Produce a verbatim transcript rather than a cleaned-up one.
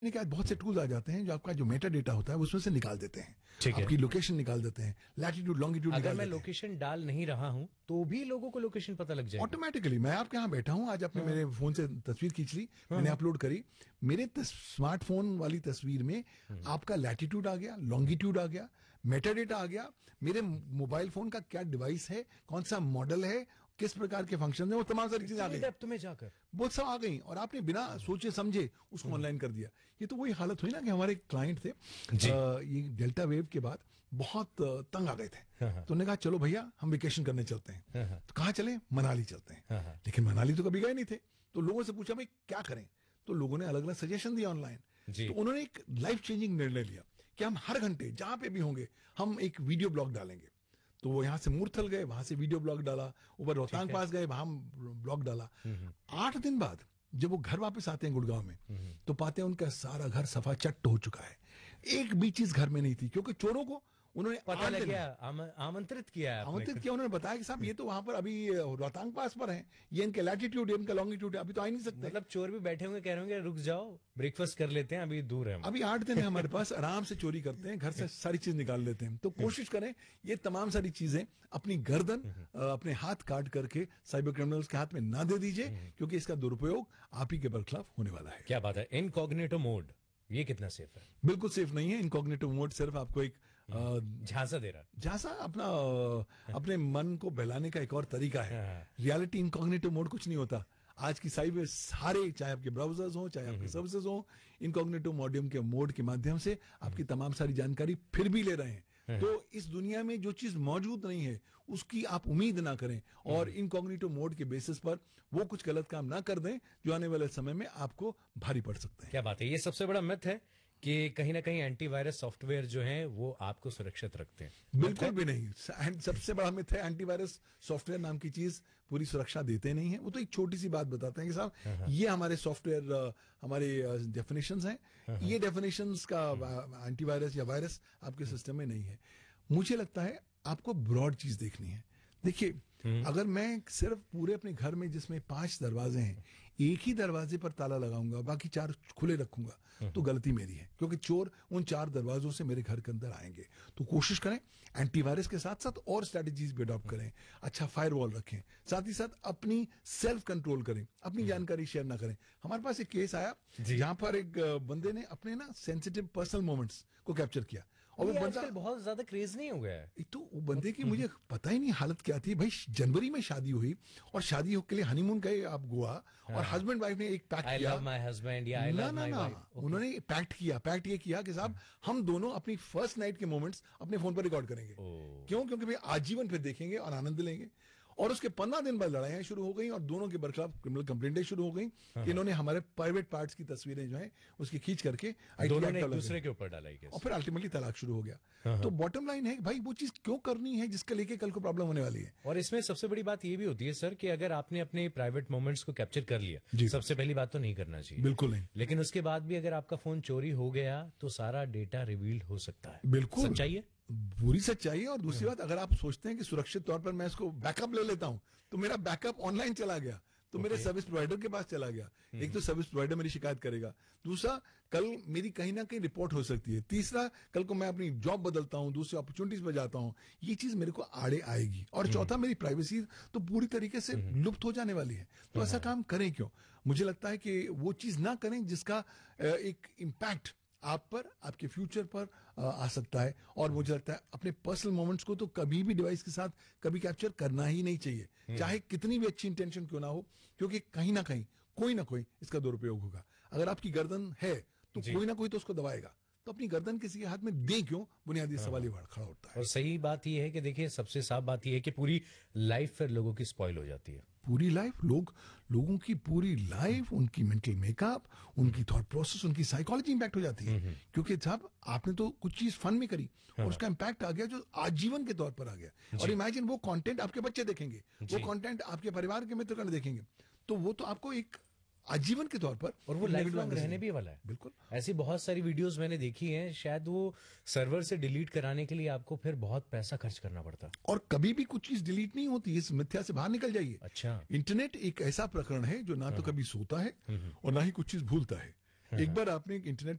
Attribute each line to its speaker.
Speaker 1: के बाद बहुत से टूल्स आ जाते हैं जो आपका जो मेटा डेटा होता है उसमें से निकाल देते हैं,
Speaker 2: ठीक है।
Speaker 1: आपकी लोकेशन निकाल देते हैं, लैटिट्यूड लॉन्गिट्यूड
Speaker 2: अगर
Speaker 1: निकाल
Speaker 2: मैं
Speaker 1: देते हैं
Speaker 2: लोकेशन डाल नहीं रहा हूं तो भी लोगों को लोकेशन पता लग जाएगा
Speaker 1: ऑटोमेटिकली। मैं आपके यहाँ बैठा हूँ, आज आपने मेरे फोन से तस्वीर खींच ली, मैंने अपलोड करी, मेरे स्मार्टफोन वाली तस्वीर में आपका लैटिट्यूड आ गया, लॉन्गिट्यूड आ गया, मेटा डेटा आ गया, मेरे मोबाइल फोन का क्या डिवाइस है, कौन सा मॉडल है, किस प्रकार के फंक्शन है, वो तमाम सारी चीजें आ गई,
Speaker 2: डेप्थ में जाकर
Speaker 1: बहुत सब आ गई और आपने बिना सोचे समझे उसको ऑनलाइन कर दिया। ये तो वही हालत हुई ना कि हमारे क्लाइंट थे, आ, ये डेल्टा वेव के बाद बहुत आ, तंग आ गए थे, तो उन्होंने कहा चलो भैया हम वेकेशन करने चलते हैं। तो कहाँ चले? मनाली चलते हैं। लेकिन मनाली तो कभी गए नहीं थे, तो लोगों से पूछा भाई क्या करें, तो लोगों ने अलग अलग सजेशन दिया ऑनलाइन। तो उन्होंने एक लाइफ चेंजिंग निर्णय लिया कि हम हर घंटे जहां पे भी होंगे हम एक वीडियो ब्लॉग डालेंगे। तो वो यहां से मूर्थल गए, वहां से वीडियो ब्लॉग डाला, ऊपर रोहतांग पास गए, वहां ब्लॉग डाला। आठ दिन बाद जब वो घर वापस आते हैं गुड़गांव में, तो पाते हैं उनका सारा घर सफा चट्ट हो चुका है, एक भी चीज घर में नहीं थी, क्योंकि चोरों को उन्होंने
Speaker 2: पता लग गया, आम, आमंत्रित किया है
Speaker 1: आमंत्रित किया। उन्होंने बताया कि साहब ये तो वहां पर अभी रोहतांग पास पर है, ये इनके लैटिट्यूड है, इनका लॉन्गिट्यूड है, अभी तो आ ही नहीं सकते।
Speaker 2: मतलब चोर भी बैठे होंगे, कह रहे होंगे रुक जाओ ब्रेकफास्ट कर लेते हैं, अभी दूर है,
Speaker 1: अभी आठ दिन है हमारे पास, आराम से चोरी करते हैं, घर से सारी चीज निकाल लेते हैं। तो कोशिश करें ये तमाम सारी चीजें अपनी गर्दन अपने हाथ काट करके साइबर क्रिमिनल्स के हाथ में ना दे दीजिए, क्योंकि इसका दुरुपयोग आप ही के बरखिलाफ होने वाला है।
Speaker 2: क्या बात है। इनकॉग्निटो मोड ये कितना सेफ है?
Speaker 1: बिल्कुल सेफ नहीं है। इनकॉग्निटिव मोड सिर्फ आपको एक
Speaker 2: झांसा दे रहा,
Speaker 1: झांसा अपना अपने मन को बहलाने का एक और तरीका है। रियलिटी इनकॉग्निटिव मोड कुछ नहीं होता। आज की साइबर सारे, चाहे आपके ब्राउजर्स हो, चाहे आपके सर्विसेज हो, इनकॉग्निटिव मॉडियम के मोड के माध्यम से आपकी तमाम सारी जानकारी फिर भी ले रहे हैं। तो इस दुनिया में जो चीज मौजूद नहीं है उसकी आप उम्मीद ना करें, और इनकॉग्निटिव मोड के बेसिस पर वो कुछ गलत काम ना कर दें जो आने वाले समय में आपको भारी पड़ सकते हैं।
Speaker 2: क्या बात है। ये सबसे बड़ा मिथ है कि कहीं ना कहीं एंटीवायरस सॉफ्टवेयर जो है वो आपको सुरक्षित रखते हैं।
Speaker 1: बिल्कुल भी नहीं। सबसे बड़ा मिथ है एंटीवायरस सॉफ्टवेयर नाम की चीज पूरी सुरक्षा देते नहीं है। वो तो एक छोटी सी बात बताते हैं कि साहब ये हमारे सॉफ्टवेयर, हमारे डेफिनेशंस हैं, ये डेफिनेशंस का एंटीवायरस या वायरस आपके सिस्टम में नहीं है। मुझे लगता है आपको ब्रॉड चीज देखनी है। देखिए, अगर मैं सिर्फ पूरे अपने घर में जिसमें पांच दरवाजे हैं एक ही दरवाजे पर ताला लगाऊंगा, बाकी चार खुले रखूंगा, तो गलती मेरी है, क्योंकि चोर उन चार दरवाजों से मेरे घर के अंदर आएंगे। तो कोशिश करें एंटीवायरस के साथ साथ और स्ट्रेटेजीज भी अडॉप्ट करें, अच्छा फायरवॉल रखें, साथ ही साथ अपनी सेल्फ कंट्रोल करें, अपनी जानकारी शेयर ना करें। हमारे पास एक केस आया जहां पर एक बंदे ने अपने ना सेंसिटिव पर्सनल मोमेंट्स को कैप्चर किया, और वो बंदा
Speaker 2: बहुत ज्यादा क्रेज नहीं हो गया है।
Speaker 1: तो वो बंदे की मुझे पता ही नहीं हालत क्या थी। भाई जनवरी में शादी हुई और शादी के लिए हनीमून गए आप गोवा, और हस्बैंड वाइफ ने एक पैक्ट
Speaker 2: I
Speaker 1: किया,
Speaker 2: love my husband, yeah, I
Speaker 1: ना
Speaker 2: love
Speaker 1: ना
Speaker 2: my
Speaker 1: ना
Speaker 2: wife. Okay.
Speaker 1: उन्होंने पैक्ट किया पैक्ट ये किया कि साहब हम दोनों अपनी फर्स्ट नाइट के मोमेंट्स अपने फोन पर रिकॉर्ड करेंगे। क्यों? क्योंकि भाई आजीवन फिर देखेंगे और आनंद लेंगे। और उसके पंद्रह दिन बाद लड़ाइयां शुरू हो गई और दोनों के बरखिलाफ क्रिमिनल कंप्लेंटें शुरू हो गई कि इन्होंने हमारे प्राइवेट पार्ट्स की तस्वीरें जो है उसकी खींच करके
Speaker 2: दोनों ने एक दूसरे के ऊपर डाला,
Speaker 1: और फिर अल्टीमेटली तलाक शुरू हो गया। तो बॉटम लाइन है भाई वो चीज क्यों करनी है जिसके लेके कल को प्रॉब्लम होने वाली है।
Speaker 2: और इसमें सबसे बड़ी बात ये भी होती है सर कि अगर आपने अपने प्राइवेट मोमेंट्स को कैप्चर कर लिया, सबसे पहली बात तो नहीं करना चाहिए,
Speaker 1: बिल्कुल नहीं।
Speaker 2: लेकिन उसके बाद भी अगर आपका फोन चोरी हो गया तो सारा डेटा रिवील हो सकता है।
Speaker 1: बिल्कुल
Speaker 2: सच्चाई है,
Speaker 1: बुरी सच्चाई है। और दूसरी बात, अगर आप सोचते हैं कि सुरक्षित तौर पर मैं इसको बैकअप ले लेता हूं, तो मेरा बैकअप ऑनलाइन चला गया, तो मेरे सर्विस प्रोवाइडर के पास चला गया। एक तो सर्विस प्रोवाइडर मेरी शिकायत करेगा, दूसरा कल मेरी कहीं ना कहीं रिपोर्ट हो सकती है, तीसरा कल को मैं अपनी जॉब बदलता हूं, दूसरी अपॉर्चुनिटीज पर जाता हूं, ये चीज मेरे को आड़े आएगी, और चौथा मेरी प्राइवेसी तो पूरी तरीके से लुप्त हो जाने वाली है। तो ऐसा काम करें क्यों? मुझे लगता है कि वो चीज ना करें जिसका एक इम्पैक्ट आप पर, आपके फ्यूचर पर आ, आ सकता है। और मुझे लगता है अपने पर्सनल मोमेंट्स को तो कभी भी डिवाइस के साथ कभी कैप्चर करना ही नहीं चाहिए, चाहे कितनी भी अच्छी इंटेंशन क्यों ना हो, क्योंकि कहीं ना कहीं कोई ना कोई इसका दुरुपयोग होगा। अगर आपकी गर्दन है तो कोई ना कोई तो उसको दबाएगा, तो अपनी गर्दन किसी के हाथ में दे क्यों, बुनियादी सवाल ही खड़ा होता है।
Speaker 2: और सही बात यह है कि देखिए सबसे साफ बात यह है कि पूरी लाइफ फिर लोगों की स्पॉइल हो जाती है।
Speaker 1: पूरी लाइफ लोग लोगों की पूरी लाइफ, उनकी मेंटल मेकअप, उनकी थॉट प्रोसेस, उनकी साइकोलॉजी इंपैक्ट हो जाती है। क्योंकि साहब आपने तो कुछ चीज फन में करी और उसका इंपैक्ट आ गया जो आजीवन के तौर पर आ गया। और इमेजिन वो कंटेंट आपके बच्चे देखेंगे, वो कंटेंट आपके परिवार के मित्रगण देखेंगे, तो वो तो आपको एक आजीवन के तौर पर,
Speaker 2: और वो लाइफ लॉन्ग रहने भी वाला है।
Speaker 1: बिल्कुल।
Speaker 2: ऐसी बहुत सारी वीडियोस मैंने देखी हैं, शायद वो सर्वर से डिलीट कराने के लिए आपको फिर बहुत पैसा खर्च करना पड़ता।
Speaker 1: और कभी भी कुछ चीज डिलीट नहीं होती, इस मिथ्या से बाहर निकल जाइए।
Speaker 2: अच्छा,
Speaker 1: इंटरनेट एक ऐसा प्रकरण है जो ना तो कभी सोता है और ना ही कुछ चीज भूलता है। एक बार आपने इंटरनेट